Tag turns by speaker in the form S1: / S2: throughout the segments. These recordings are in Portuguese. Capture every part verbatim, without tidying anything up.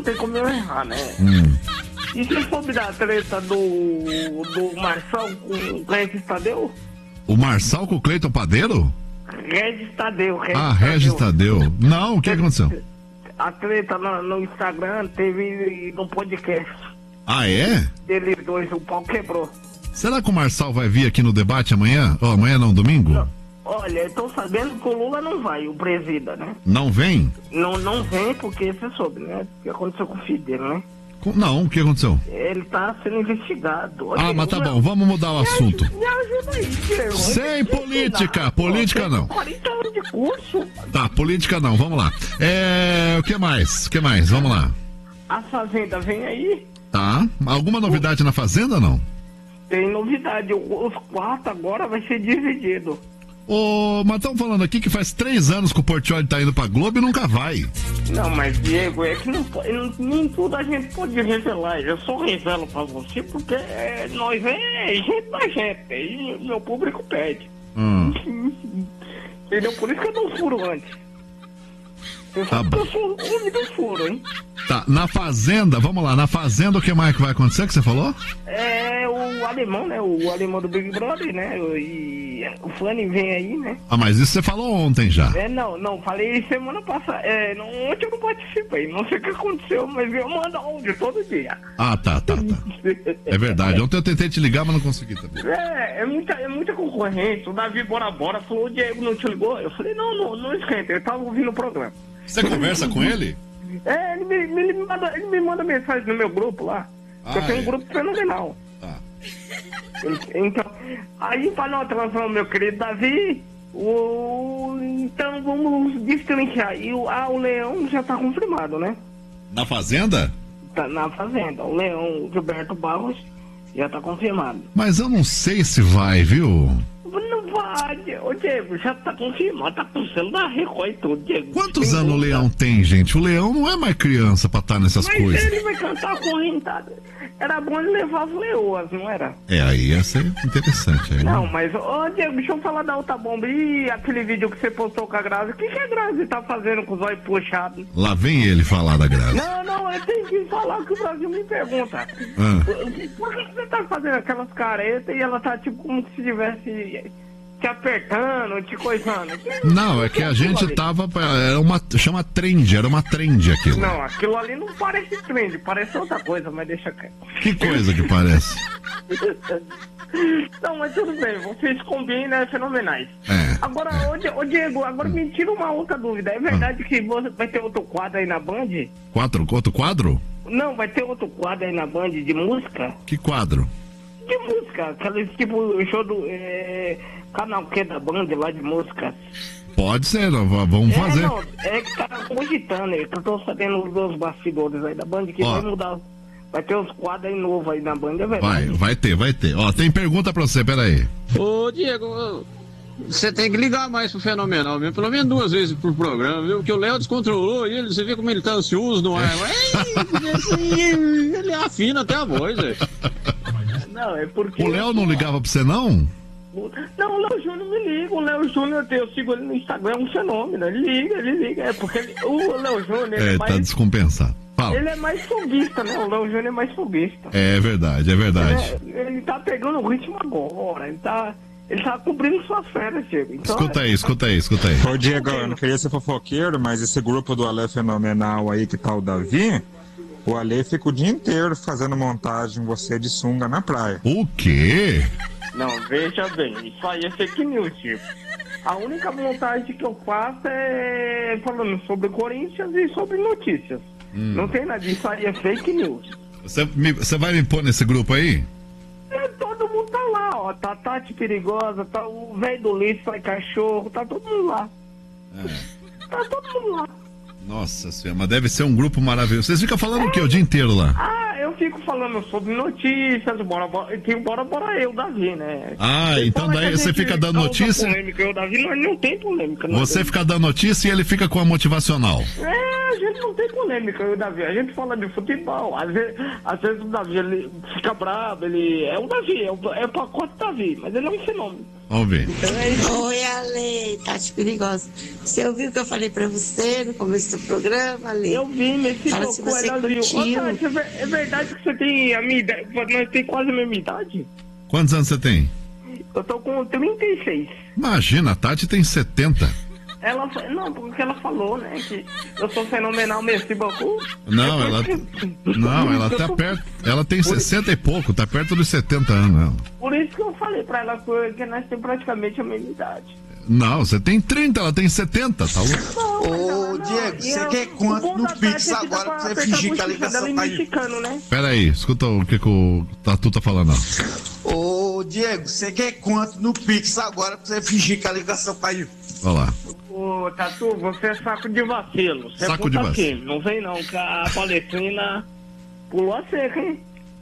S1: tem como eu errar, né?
S2: Hum.
S1: E você soube da treta do, do Marçal com o Regis Tadeu?
S2: O Marçal com o Cleiton Padeiro?
S1: Regis Tadeu, Regis
S2: Ah, Regis Tadeu. Não, o que aconteceu?
S1: A treta no, no Instagram teve no podcast.
S2: Ah, é?
S1: Eles dois, o pau quebrou.
S2: Será que o Marçal vai vir aqui no debate amanhã? Ou oh, amanhã não, domingo?
S1: Não. Olha, eu tô sabendo que o Lula não vai, o presida, né?
S2: Não vem?
S1: Não, não vem porque você soube, né? O que aconteceu com o filho dele, né?
S2: Não, o que aconteceu?
S1: Ele tá sendo investigado.
S2: Ah, mas tá bom, vamos mudar o assunto.
S1: Me ajuda aí, Diego.
S2: Sem política, política não.
S1: quarenta anos de curso.
S2: Tá, política não, vamos lá. É, o que mais? O que mais? Vamos lá.
S1: A Fazenda vem aí?
S2: Tá, alguma novidade na Fazenda, não?
S1: Tem novidade, os quatro agora vai ser dividido.
S2: Ô, mas estão falando aqui que faz três anos que o Portiolli tá indo pra Globo e nunca vai.
S1: Não, mas Diego, é que não, não, nem tudo a gente pode revelar. Eu só revelo pra você porque é, nós é gente da gente e meu público pede.
S2: Hum.
S1: Entendeu? Por isso que eu não furo antes. Eu
S2: tá bom.
S1: Eu sou o homem do furo, hein?
S2: Tá, na Fazenda, vamos lá, na Fazenda o que mais que vai acontecer que você falou?
S1: É o alemão, né? O alemão do Big Brother, né? E o Fanny vem aí, né?
S2: Ah, mas isso você falou ontem já.
S1: É, não, não, falei semana passada. É, não, ontem eu não participei, não sei o que aconteceu, mas eu mando áudio todo dia.
S2: Ah, tá, tá, tá. É verdade, ontem eu tentei te ligar, mas não consegui também.
S1: É, é muita, é muita concorrência. O Davi Bora Bora falou, o Diego não te ligou? Eu falei, não, não, não esquenta, eu tava ouvindo o programa.
S2: Você conversa com ele?
S1: É, ele me, ele me, manda, ele me manda mensagem no meu grupo lá. Ah, eu tenho é. um grupo fenomenal.
S2: Tá.
S1: Então, aí para não atrasar o meu querido Davi, o, então vamos destrinchar. E o, ah, o Leão já tá confirmado, né?
S2: Na Fazenda?
S1: Tá na Fazenda. O Leão, o Gilberto Barros, já tá confirmado.
S2: Mas eu não sei se vai, viu?
S1: Não vai, ô Diego, já tá confirmado, tá com o selo da Record e tudo, Diego.
S2: Quantos anos o Leão tem, gente? O Leão não é mais criança pra estar nessas
S1: Mas
S2: coisas.
S1: Mas ele vai cantar correntada. Era bom ele levar as leoas, não era?
S2: É, aí ia ser interessante. Aí,
S1: não, né? Mas, ô Diego, deixa eu falar da outra bomba. E aquele vídeo que você postou com a Grazi, o que, que a Grazi tá fazendo com os olhos puxados?
S2: Lá vem ele falar da Grazi.
S1: Não, não, eu tenho que falar que o Brasil me pergunta.
S2: Ah.
S1: Por que você tá fazendo aquelas caretas e ela tá tipo como se tivesse te apertando, te coisando?
S2: Não, é que a gente tava, era uma, chama trend, era uma trend aquilo.
S1: Não, aquilo ali não parece trend, parece outra coisa, mas deixa quieto.
S2: Que coisa que parece?
S1: Não, mas tudo bem, vocês combinam, é fenomenais.
S2: É,
S1: agora,
S2: é.
S1: Ô, ô Diego, agora me tira uma outra dúvida. É verdade ah. que você vai ter outro quadro aí na Band?
S2: Quatro, outro quadro?
S1: Não, vai ter outro quadro aí na Band de música?
S2: Que quadro?
S1: De música, aquele tipo show do é, canal que é da Band lá de música.
S2: Pode ser, vamos
S1: é,
S2: fazer. Não,
S1: é que tá cogitando, é que eu tô sabendo dos bastidores aí da Band que Ó. vai mudar. Vai ter uns quadros aí novos aí na Band, é verdade?
S2: Vai, vai ter, vai ter. Ó, tem pergunta pra você, peraí.
S3: Ô, Diego, você tem que ligar mais pro Fenomenal mesmo, pelo menos duas vezes por programa, viu? Porque o Léo descontrolou ele, você vê como ele tá ansioso no ar. Ele afina até a voz, velho.
S1: Não, é porque...
S2: O Léo não ligava pra você, não?
S1: Não, o Léo Júnior me liga. O Léo Júnior, eu sigo ele no Instagram, é um fenômeno. Ele liga, ele liga. É porque ele, o Léo Júnior...
S2: É, é mais, tá descompensado. Fala.
S1: Ele é mais foguista, né? O Léo Júnior é mais foguista.
S2: É verdade, é verdade.
S1: Ele, é, ele tá pegando o ritmo agora. Ele tá... Ele tá cobrindo suas férias, Diego. Então,
S2: escuta aí, escuta aí, escuta aí.
S4: Ô, Diego, eu não queria ser fofoqueiro, mas esse grupo do Ale Fenomenal aí que tá o Davi... O Ale fica o dia inteiro fazendo montagem você de sunga na praia.
S2: O quê?
S1: Não, veja bem, isso aí é fake news, tipo. A única montagem que eu faço é falando sobre Corinthians e sobre notícias. Hum. Não tem nada disso, aí é fake news.
S2: Você, me, você vai me pôr nesse grupo aí?
S1: É, todo mundo tá lá, ó. Tá a Tati Perigosa, tá o velho do lixo, sai cachorro, tá todo mundo lá. É. Tá todo mundo lá.
S2: Nossa senhora, mas deve ser um grupo maravilhoso. Vocês ficam falando é. o quê o dia inteiro lá?
S1: Ah, eu fico falando sobre notícias, bora, bora, tem bora, bora eu, Davi, né?
S2: Ah, tem então daí você fica dando notícia...
S1: polêmica, eu, Davi, nós não tem polêmica. Não
S2: você
S1: tem.
S2: fica dando notícia e ele fica com a motivacional.
S1: É, a gente não tem polêmica, eu, Davi. A gente fala de futebol. Às vezes, às vezes o Davi, ele fica bravo, ele... É o Davi, é o, é o pacote Davi, mas ele é um fenômeno.
S2: Vamos ver.
S5: Oi, Ale, Tati Perigosa. Você ouviu o que eu falei pra você no começo do programa, Ale?
S1: Eu vi, nesse
S5: Fala se você curtiu.
S1: Ô, Tati, é verdade que você tem a minha idade? Nós temos quase a mesma idade?
S2: Quantos anos você tem?
S1: Eu tô com trinta e seis.
S2: Imagina, a Tati tem setenta.
S1: Ela, não, porque ela falou, né, que eu sou fenomenal mesmo, Boku.
S2: Não, ela, não, ela tá perto, ela tem sessenta e pouco, tá perto dos setenta anos. Ela.
S1: Por isso que eu falei pra ela que nós temos praticamente a mesma idade.
S2: Não, você tem trinta, ela tem setenta, tá louco?
S6: Ô, Diego, você quer quanto no Pix agora pra você fingir que a ligação caiu?
S1: Né?
S2: Pera aí, escuta o que, que o Tatu tá falando.
S6: Ô, Diego, você quer quanto no Pix agora pra você fingir que a ligação caiu?
S2: Olha lá.
S1: Ô, Tatu, você é saco de vacilo. Você
S2: saco
S1: é
S2: de vacilo.
S1: Não vem não, que a Palestrina pulou a cerca, hein?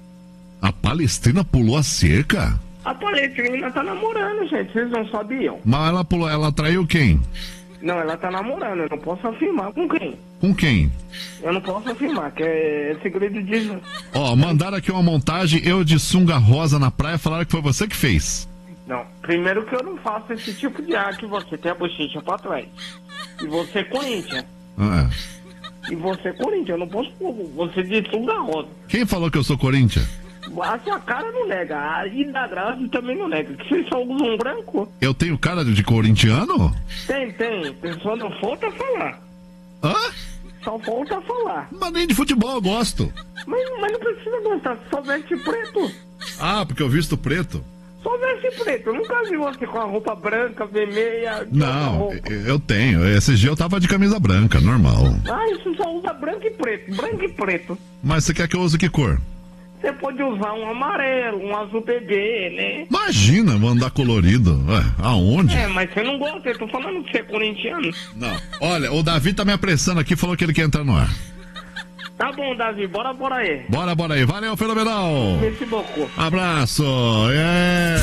S2: A Palestrina pulou a cerca?
S1: A Palestrina tá namorando, gente. Vocês não sabiam?
S2: Mas ela pulou, ela traiu quem?
S1: Não, ela tá namorando. Eu não posso afirmar com quem.
S2: Com quem?
S1: Eu não posso afirmar, que é segredo de...
S2: Ó, mandaram aqui uma montagem, eu de sunga rosa na praia, falaram que foi você que fez.
S1: Não, primeiro que eu não faço esse tipo de ar que você tem a bochecha pra trás. E você é Corinthians.
S2: Ah,
S1: é. E você é Corinthians, eu não posso pôr você de sunga rosa.
S2: Quem falou que eu sou Corinthians?
S1: A sua cara não nega, a Ida Graça também não nega. Que vocês são um branco?
S2: Eu tenho cara de corintiano?
S1: Tem, tem. Só não falta falar.
S2: Hã?
S1: Só falta falar.
S2: Mas nem de futebol eu gosto.
S1: Mas, mas não precisa gostar, só veste preto.
S2: Ah, porque eu visto preto.
S1: Só veste preto, eu nunca vi você com a roupa branca, vermelha.
S2: Não, eu tenho. Esse dia eu tava de camisa branca, normal.
S1: Ah, isso só usa branco e preto, branco e preto.
S2: Mas você quer que eu use que cor?
S1: Você pode usar um amarelo, um azul bebê, né?
S2: Imagina, vou andar colorido. Ué, aonde?
S1: É, mas você não gosta, eu tô falando que você é corintiano.
S2: Não. Olha, o Davi tá me apressando aqui, falou que ele quer entrar no ar.
S1: Tá bom, Davi, bora, bora aí.
S2: Bora, bora aí. Valeu, fenomenal.
S1: Merci beaucoup.
S2: Abraço. É.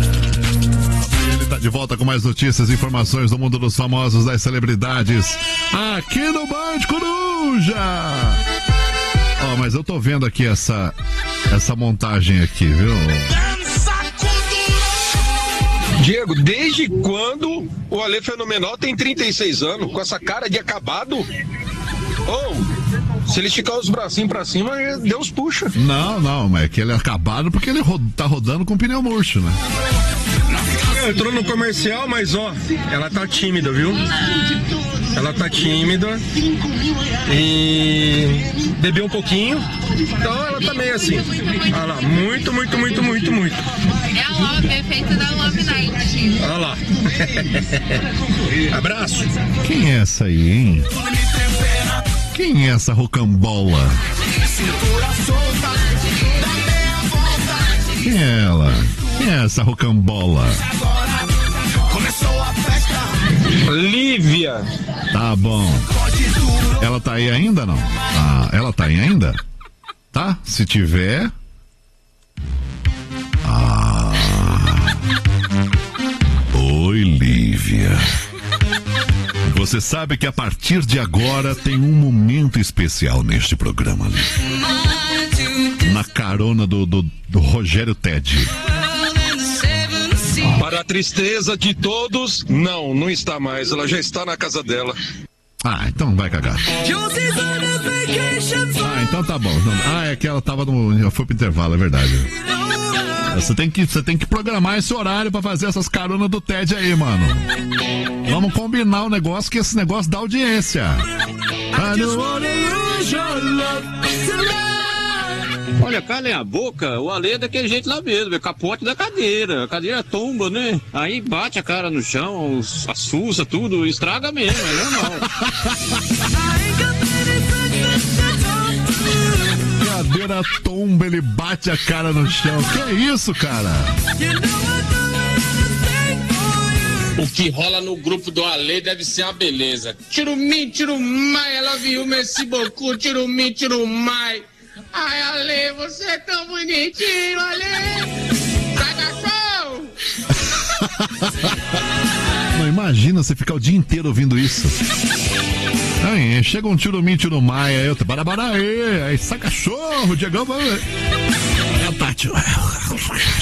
S2: Ele tá de volta com mais notícias e informações do mundo dos famosos, das celebridades, aqui no Band Coruja. Ó, oh, mas eu tô vendo aqui essa, essa montagem aqui, viu?
S7: Diego, desde quando o Ale Fenomenal tem trinta e seis anos, com essa cara de acabado? Ou, oh, se ele esticar os bracinhos pra cima, Deus puxa.
S2: Não, não, mas é que ele é acabado porque ele ro- tá rodando com pneu murcho, né?
S7: Entrou no comercial, mas ó, ela tá tímida, viu? Ela tá tímida e bebeu um pouquinho, então ela tá meio assim. Olha lá, muito, muito, muito, muito, muito.
S8: É a Love, efeito da Love Night.
S7: Olha lá. Abraço.
S2: Quem é essa aí, hein? Quem é essa rocambola? Quem é ela? Quem é essa rocambola?
S7: Lívia.
S2: Tá bom. Ela tá aí ainda, não? Ah, ela tá aí ainda? Tá? Se tiver... Ah... Oi, Lívia. Você sabe que a partir de agora tem um momento especial neste programa, Lívia. Na carona do, do, do Rogério Ted.
S7: Para a tristeza de todos, não, não está mais. Ela já está na casa dela.
S2: Ah, então vai cagar. Ah, então tá bom. Ah, é que ela tava no... Já foi pro intervalo, é verdade. Você tem que, você tem que programar esse horário pra fazer essas caronas do Ted aí, mano. Vamos combinar o negócio, que esse negócio dá audiência.
S3: Olha, calem a boca, o Ale é daquele jeito lá mesmo, é capote da cadeira, a cadeira tomba, né? Aí bate a cara no chão, assusta tudo, estraga mesmo, é normal.
S2: Cadeira tomba, ele bate a cara no chão. Que é isso, cara?
S9: O que rola no grupo do Ale deve ser uma beleza. Tirumim, tirumai, ela viu Messi Boku, tirumim, tirumai. Ai, Ale, você é tão bonitinho, Ale! Cagação!
S2: Não imagina você ficar o dia inteiro ouvindo isso. Aí, chega um tirumim, tirumai, aí outro barabara aí, aí sai cachorro, Diegão, vai. É a Tati.